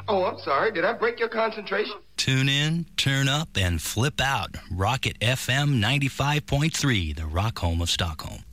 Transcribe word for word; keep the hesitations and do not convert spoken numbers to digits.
Oh, I'm sorry. Did I break your concentration? Tune in, turn up, and flip out. Rocket F M ninety-five point three, the rock home of Stockholm.